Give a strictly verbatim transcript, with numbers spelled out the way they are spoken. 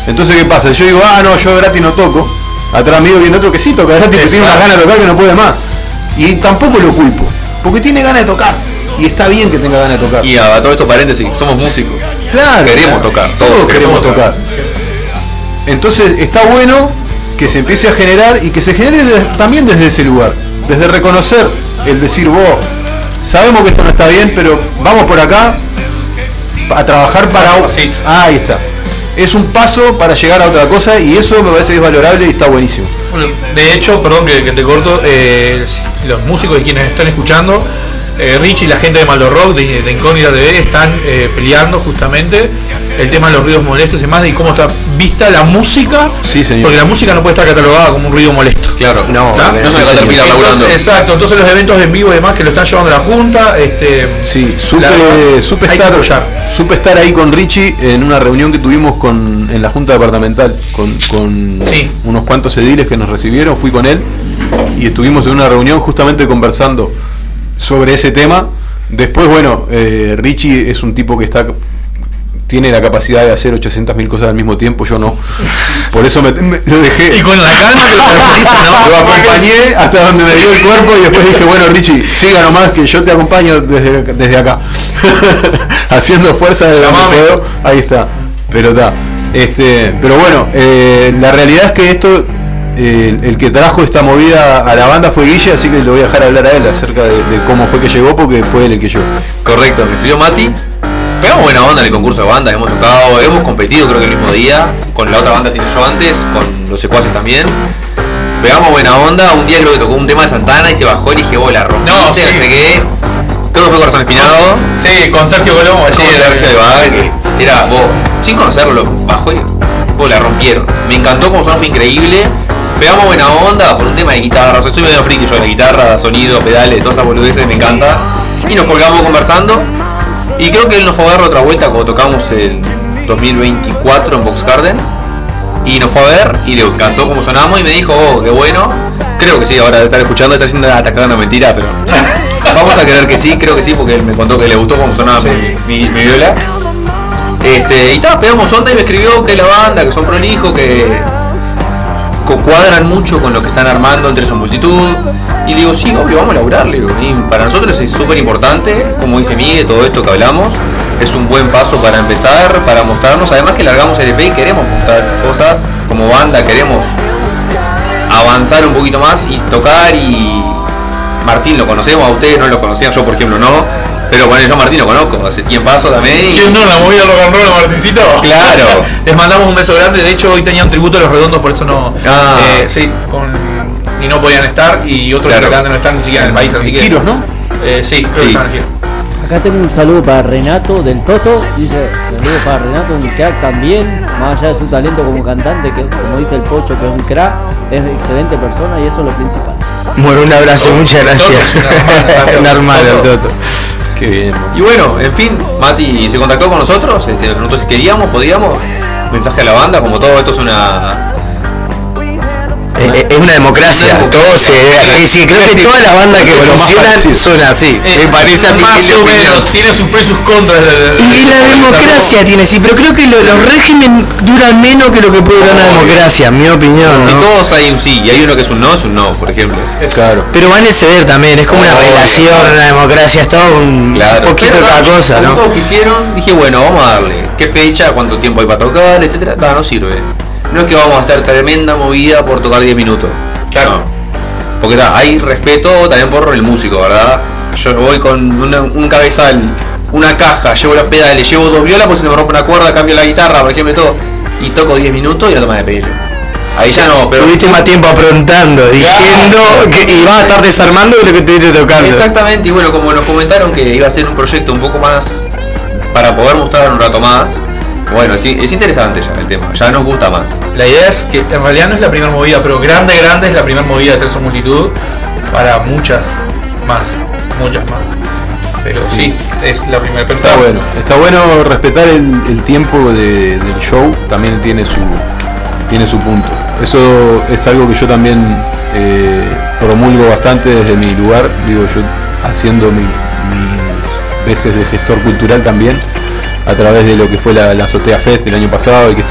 Entonces, ¿qué pasa? Yo digo, ah, no, yo gratis no toco. Atrás mío viene otro que sí toca gratis, que tiene una gana de tocar que no puede más. Y tampoco lo culpo, porque tiene ganas de tocar. Y está bien que tenga ganas de tocar. Y a, a todo esto paréntesis, somos músicos. Claro. Queremos claro. tocar. Todos, todos queremos, queremos tocar. tocar. Entonces, está bueno que se empiece a generar y que se genere desde, también desde ese lugar. Desde reconocer el decir, vos, sabemos que esto no está bien, pero vamos por acá a trabajar para... Sí. Ah, ahí está. Es un paso para llegar a otra cosa y eso me parece que es valorable y está buenísimo. Bueno, de hecho, perdón que, que te corto, eh, los músicos y quienes están escuchando, eh, Rich y la gente de Malo Rock, de, de Incógnita T V, están eh, peleando justamente el tema de los ruidos molestos y demás, y cómo está vista la música, sí, señor. Porque la música no puede estar catalogada como un ruido molesto. Claro, no, no, no se va a terminar laburando. Exacto, entonces los eventos en vivo y demás que lo están llevando la Junta, este, sí, supe, la, supe, estar, supe estar ahí con Richie en una reunión que tuvimos con, en la Junta Departamental, con, con sí. unos cuantos ediles que nos recibieron, fui con él y estuvimos en una reunión justamente conversando sobre ese tema. Después, bueno, eh, Richie es un tipo que está... tiene la capacidad de hacer ochocientas mil cosas al mismo tiempo, yo no. Por eso me, me lo dejé. Y con la calma que lo caracteriza, ¿no? Lo acompañé hasta donde me dio el cuerpo y después dije, bueno, Richie, siga nomás que yo te acompaño desde, desde acá. Haciendo fuerza de donde puedo. Ahí está. Pero está. Este, pero bueno, eh, la realidad es que esto, eh, el que trajo esta movida a la banda fue Guille, así que le voy a dejar hablar a él acerca de, de cómo fue que llegó, porque fue él el que llegó. Correcto, me escribió Mati. Pegamos buena onda en el concurso de bandas, hemos tocado, hemos competido creo que el mismo día, con la otra banda tiene yo antes, con los secuaces también. Pegamos buena onda, un día creo que tocó un tema de Santana y se bajó y dije, vos la rompiste, no, sí. no sé qué. Creo que fue Corazón Espinado. Sí, con Sergio Colombo allí de Sergio de Báez. Era, vos, sin conocerlo, bajó y vos la rompieron. Me encantó como sonó, fue increíble. Pegamos buena onda por un tema de guitarra, soy medio friki yo de guitarra, sonido, pedales, todas esas boludeces, me encanta. Y nos colgamos conversando. Y creo que él nos fue a ver otra vuelta cuando tocamos en dos mil veinticuatro en Box Garden. Y nos fue a ver y le encantó cómo sonamos y me dijo, oh, qué bueno. Creo que sí, ahora de estar escuchando está haciendo atacada una mentira, pero vamos a creer que sí, creo que sí, porque él me contó que le gustó cómo sonaba sí. mi, mi, mi viola. Este, y tal, pegamos onda y me escribió que la banda, que son prolijos, que cuadran mucho con lo que están armando entre su multitud. Y digo, sí, obvio, vamos a laburar. Le digo, y para nosotros es súper importante, como dice Miguel, todo esto que hablamos es un buen paso para empezar, para mostrarnos. Además que largamos el E P y queremos mostrar cosas como banda, queremos avanzar un poquito más y tocar. Y Martín lo conocemos, a ustedes no lo conocían, yo por ejemplo no, pero bueno, yo a Martín lo conozco hace tiempazo también. Y... ¿quién no la movida rock and roll a Martincito? Claro. Les mandamos un beso grande, de hecho hoy tenían tributo a Los Redondos, por eso no... Ah. Eh, sí, con... y no podían estar, y otros claro. que no están ni siquiera en el país, así que... Giros, ¿no? Eh, sí, creo sí. que están en Giros. Acá tengo un saludo para Renato del Toto, dice, saludos para Renato, un crack también, más allá de su talento como cantante, que como dice el Pocho, que es un crack, es excelente persona y eso es lo principal. Bueno, un abrazo, Toto, muchas gracias. Un hermano, el Toto. Qué bien. Y bueno, en fin, Mati se contactó con nosotros, este, nos preguntó si queríamos, podíamos, mensaje a la banda, como todo esto es una... Eh, es una democracia, todo se sí, sí, creo que todas las bandas que evolucionan son así, eh, me parece más o menos, tiene sus pros y sus contras. Y la democracia tiene, sí, pero creo que lo, los regímenes duran menos que lo que puede durar una democracia, en mi opinión. Si ¿no? todos hay un sí y hay uno que es un no, es un no, por ejemplo. Es claro. Pero van a ceder también, es como oh, una relación, claro. Una democracia, es todo un claro. poquito pero, cada cosa, como ¿no? todos quisieron, dije bueno, vamos a darle, qué fecha, cuánto tiempo hay para tocar, etcétera, claro, no sirve. No es que vamos a hacer tremenda movida por tocar diez minutos. Claro, porque ta, hay respeto también por el músico, ¿verdad? Yo voy con una, un cabezal, una caja, llevo los pedales, llevo dos violas, pues se me rompe una cuerda, cambio la guitarra, por ejemplo, y todo, y toco diez minutos y la toma de pelo. Ahí ya no, pero... Tuviste más tiempo aprontando, diciendo claro. que ibas a estar desarmando lo que estuviste tocando. Exactamente, y bueno, como nos comentaron que iba a ser un proyecto un poco más para poder mostrar un rato más. Bueno, es, es interesante ya el tema, ya nos gusta más. La idea es que en realidad no es la primera movida, pero grande, grande es la primera movida de Tres Son Multitud para muchas más, muchas más. Pero sí, sí es la primera. Está está bueno, está bueno respetar el, el tiempo de, del show, también tiene su, tiene su punto. Eso es algo que yo también eh, promulgo bastante desde mi lugar, digo yo haciendo mi, mis veces de gestor cultural también, a través de lo que fue la, la Azotea Fest el año pasado y que